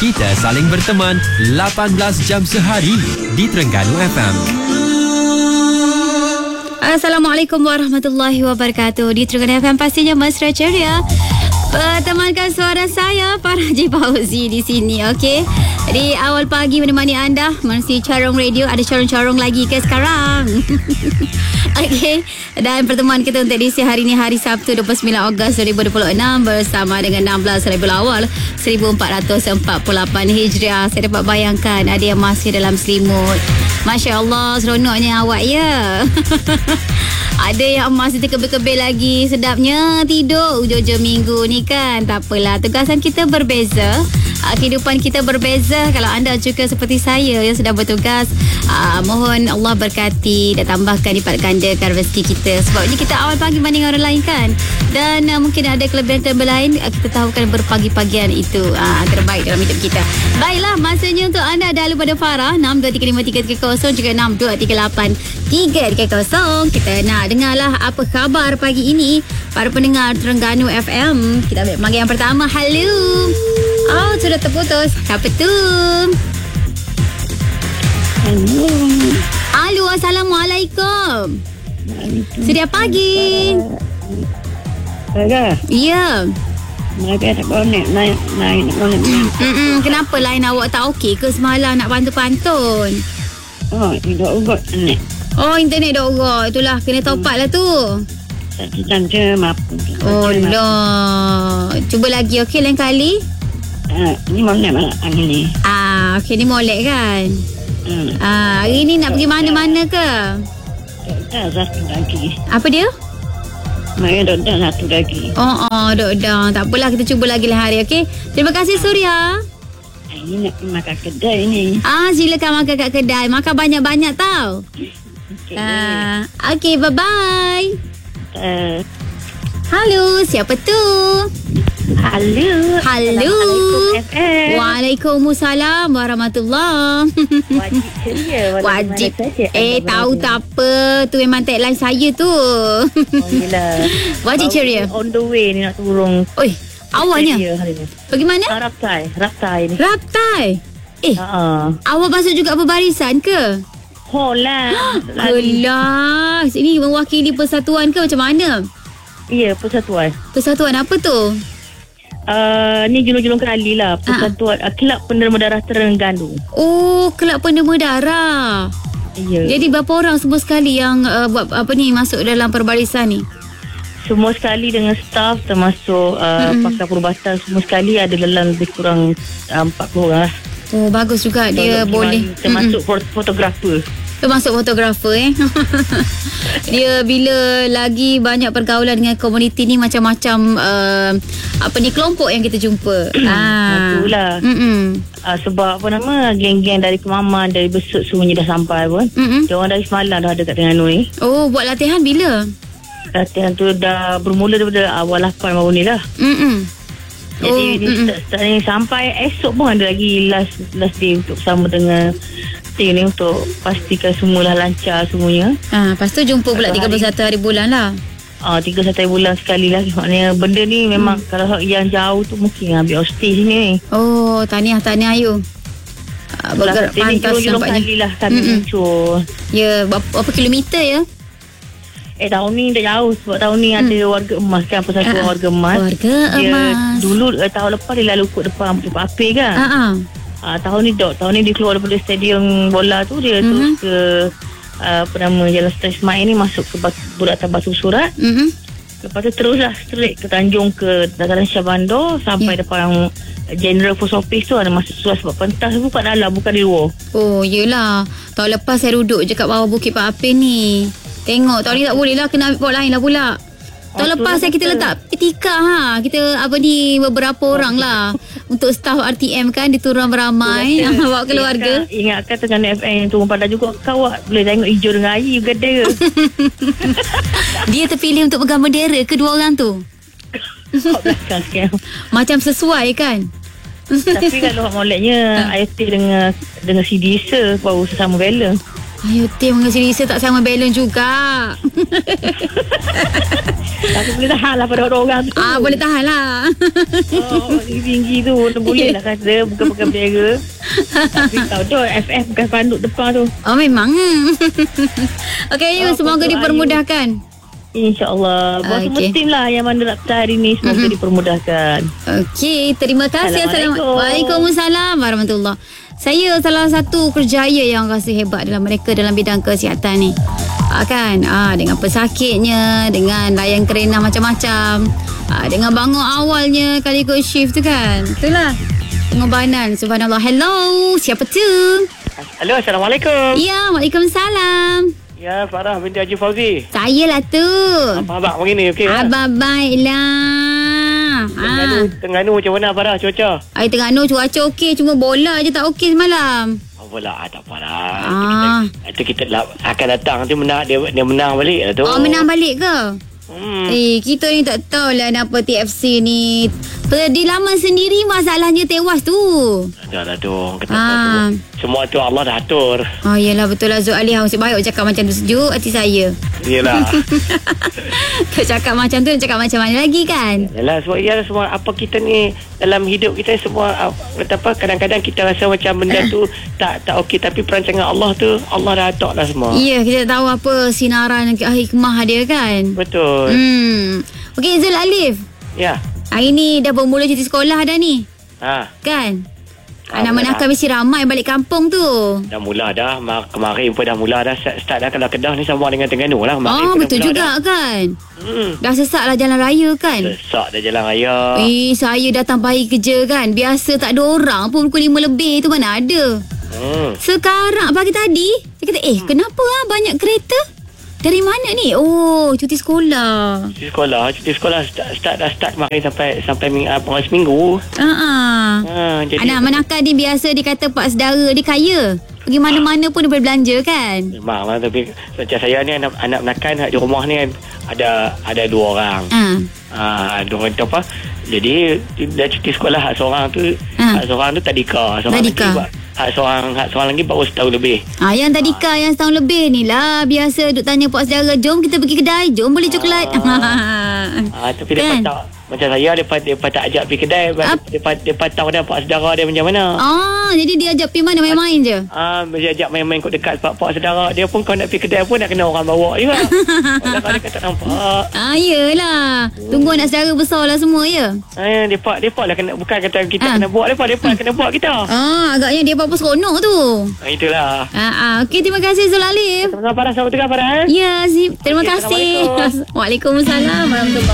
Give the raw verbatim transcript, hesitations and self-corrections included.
Kita saling berteman lapan belas jam sehari di Terengganu F M. Assalamualaikum warahmatullahi wabarakatuh. Di Terengganu F M pastinya mesra ceria. Pertemankan suara saya, Faraji Fauzi di sini, okey. Di awal pagi menemani anda masih Carong Radio. Ada corong-corong lagi ke sekarang? Okey. Dan pertemuan kita untuk edisi hari ini, hari Sabtu dua puluh sembilan Ogos dua ribu dua puluh enam, bersama dengan enam belas Rabiul Awal seribu empat ratus empat puluh lapan Hijriah. Saya dapat bayangkan ada yang masih dalam selimut. Masya Allah, seronoknya awak ya. Ada yang masih terkebel-kebel lagi. Sedapnya tidur hujung-hujung minggu ni kan. Tak apalah, tugasan kita berbeza, kehidupan kita berbeza. Kalau anda juga seperti saya yang sedang bertugas, aa, mohon Allah berkati dan tambahkan, lipat gandakan rezeki kita. Sebabnya kita awal pagi banding orang lain kan. Dan aa, mungkin ada kelebihan-kelebihan lain. Kita tahu kan berpagi-pagian itu aa, terbaik dalam hidup kita. Baiklah, masanya untuk anda dah lupa pada Farah enam dua tiga lima tiga tiga kosong juga enam dua tiga lapan tiga tiga kosong. Kita nak dengarlah apa khabar pagi ini para pendengar Terengganu F M. Kita ambil panggilan pertama. Halo. Oh, sudah terputus. Siapa tu? Halo. Halo, Assalamualaikum. Sudah pagi. Baga. Ya. Mereka tak konek naik naik nak konek. Mm-mm. Kenapa lain awak tak okey ke semalam nak pantun-pantun? Oh, tidak ugot nek. Oh, internet dah urut. Itulah, kena top up lah tu. Tante mampu. Oh, lah. Cuba lagi, okey, lain kali. Ah, ni molek malam ni. Ah, okey, ni molek kan? Hmm. Ah, hari ni nak pergi mana-mana ke? Tak satu lagi. Apa dia? Mereka dah satu lagi. Oh, oh, dok dah. Tak apalah, kita cuba lagi lah hari, okey? Terima kasih, Surya. Ini nak makan kedai ni. Ah, silakan makan kat kedai. Makan banyak-banyak tau. Okay. Ah, okey, bye-bye. Uh, Halo, siapa tu? halo. Halo. Assalamualaikum F M. Waalaikumsalam warahmatullahi. Wajib ceria. Wajib. Eh, tahu tak apa. Tu memang tagline saya tu. Oh, yelah. Wajib ceria. On the way ni nak turun. Oi, awaknya. Pergi mana? Ah, Raptai. Raptai ni. Raptai. Eh, Haa. awak masuk juga perbarisan ke? Hola. Kelas. Ini mewakili persatuan ke macam mana? Ya, persatuan. Persatuan apa tu? Uh, ni julung-julung kali lah. Persatuan uh, Kelab Penderma Darah Terengganu. Oh, Kelab Penderma Darah. Ya. Jadi berapa orang semua sekali yang uh, buat apa ni, masuk dalam perbarisan ni? Semua sekali dengan staf, termasuk uh, mm-hmm. pakar perubatan, semua sekali ada dalam lebih kurang uh, empat puluh orang lah. Oh, bagus juga. Dia Tolong boleh gimana, termasuk mm-hmm. fotografer. Termasuk fotografer eh. Dia bila lagi banyak pergaulan dengan komuniti ni, macam-macam uh, apa ni, kelompok yang kita jumpa. ah. Itulah. Uh, sebab apa nama, geng-geng dari Kemaman, dari Besut semuanya dah sampai pun. Mm-mm. Dia orang dari semalam dah ada kat Terengganu ni. Oh, buat latihan bila? Latihan tu dah bermula daripada awal lapan baru ni lah. Mm-mm. Jadi oh, ni start, start ni sampai esok pun ada lagi last last day untuk bersama dengan tim ni, untuk pastikan semualah lancar semuanya. Ah, lepas tu jumpa pula tiga puluh satu hari bulan lah. Ah, tiga puluh satu hari bulan sekali lagi. Maknanya benda ni memang hmm. kalau yang jauh tu mungkin ambil stay sini ni. Oh, tahniah-tahniah you. Ah, bergerak pantas nampaknya. Kali lah kami muncul. Ya, berapa, berapa kilometer ya? Eh, tahun ni dah jauh sebab tahun ni hmm. ada warga emas kan, persatuan uh, warga emas. Warga dia, emas. Dulu uh, tahun lepas dia lalu kot depan Bukit Apir kan. Ha uh-uh. uh, tahun ni dok, tahun ni dia keluar daripada stadium bola tu, dia mm-hmm. terus ke uh, apa nama, Jalan Sultan Ismail ni, masuk ke Bulatan Batu Surat. Mhm. Lepas tu teruslah straight ke Tanjung, ke Dataran Shah Bandar sampai yeah. depan General Post Office tu, ada masuk surat sebab pentas tu kat dalam, bukan di luar. Oh, yelah. Tahun lepas saya duduk je kat bawah Bukit Pak Apir ni. Tengok, tahun ni tak boleh lah, kena ambil pot lain lah pula. Tahun oh, lepas saya kita letak etika ha. Kita apa ni, beberapa orang lah. Untuk staf R T M kan, diturun beramai. Bawa keluarga. Ingatkan Terengganu F M turun pada juga kau boleh tengok hijau dengan air gede. Dia terpilih untuk pegang bendera kedua orang tu. Belakang sekian. Macam sesuai kan. Tapi kalau moleknya I F T dengan dengan C D S baru sesama bela. Ayo Tim dengan si Lisa tak sama balon juga. Tapi boleh tahan lah pada orang-orang tu. Ah, boleh tahan lah. Oh, tinggi tu. Boleh lah kata. Bukan-bukan bera. Tapi tahu tu F F bukan panduk depan tu. Oh, memang. Okey, Ayu. Oh, Semoga betul, dipermudahkan. InsyaAllah. Buat Okey. semua tim lah yang mana nak petang hari ni. Semoga Mm-mm. dipermudahkan. Okey, terima kasih. Assalamualaikum. Waalaikumsalam warahmatullahi. Saya salah satu kerjaya yang rasa hebat dalam mereka dalam bidang kesihatan ni. Ah, kan? Ah, dengan pesakitnya, dengan layan kerena macam-macam. Ah, dengan bangun awalnya kali ikut shift tu kan. Itulah pengorbanan. Subhanallah. Hello, siapa tu? Halo, Assalamualaikum. Ya, Waalaikumsalam. Ya, Farah binti Haji Fauzi. Saya lah tu. Apa abang hari ni, okey? Abang baiklah. Terengganu, Ah. Terengganu macam mana Farah cuaca? Air Terengganu cuaca okey, cuma bola je tak okey semalam. Oh, bola tak apa lah. Ah. Itu kita, itu kita lah, akan datang nanti menang dia dia menang balik lah tu. Oh, menang balik ke? Hmm. Eh, kita ni tak tahulah kenapa T F C ni Perdilaman sendiri masalahnya tewas tu. Dah lah tu. Orang kata Ah. tu. Semua tu Allah dah atur. Oh, yelah betul lah Zul Alihah. Nasib baik cakap macam tu, sejuk hati saya. Yelah. Tak cakap macam tu, nak cakap macam mana lagi kan? Yalah, sebab ya semua apa kita ni dalam hidup kita semua ah, kata apa kadang-kadang kita rasa macam benda tu tak tak okey, tapi perancangan Allah tu Allah dah atur lah semua. Ya, kita tahu apa sinaran hikmah dia kan. Betul. Hmm. Okey Zul Alif. Ya. Hari ni dah bermula cuti sekolah dah ni. Ha. Kan? Ah, Anak-anak betul. kami mesti ramai balik kampung tu. Dah mula dah. Ma- Kemarin pun dah mula dah. Start, start dah. Kalau Kedah ni sama dengan Terengganu lah. Kemarin Oh, pun dah betul mula juga dah. kan? Hmm. Dah sesak lah jalan raya kan? Sesak dah jalan raya. Eh, saya datang pagi kerja kan. Biasa tak ada orang pun pukul lima lebih tu mana ada. Hmm. Sekarang pagi tadi, saya kata, eh kenapa ah banyak kereta? Dari mana ni? Oh, cuti sekolah. Cuti sekolah. Cuti sekolah start, start dah start kemarin sampai sampai ming, uh, pengal seminggu. Ha-ha. Ha, jadi Anak menakar dia biasa dikata pak saudara dia kaya. Pergi mana-mana pun dia boleh belanja kan? memang lah. Tapi macam saya ni anak, anak menakan di rumah ni kan ada ada dua orang. Ha. Ah, dua orang tu apa? Jadi dah cuti sekolah hak seorang tu, Ha. hak seorang tu tadika. Seorang Tadika. lagi, hak seorang hak seorang lagi baru setahun lebih. Ah, yang tadika yang setahun lebih ni lah. Biasa duk tanya pak saudara, jom kita pergi kedai, jom beli coklat. Ah, tapi Kan? depa tak macam saya depa depa tak ajak pergi kedai. Ap- Depa depa tahu dah pak saudara dia macam mana. Ah, jadi dia ajak pergi mana main-main je? Ah, dia ajak main-main kat dekat pak pak saudara dia pun kalau nak pergi kedai pun nak kena orang bawa juga. Orang dia kata nampak. Ah, yelah. Tunggu anak saudara besar lah semua ya. Ah, depa depa lah kena bukan kata kita Ah. kena buat depa depa kena buat kita. Ah, agaknya dia apa-apa seronok tu. Ah, itulah. Ah, ah. Okey, terima kasih Zul Alif. Sama-sama Farah, sama tengah Farah eh. Ya, Zip. Terima Okey, kasih. Assalamualaikum. Waalaikumsalam warahmatullahi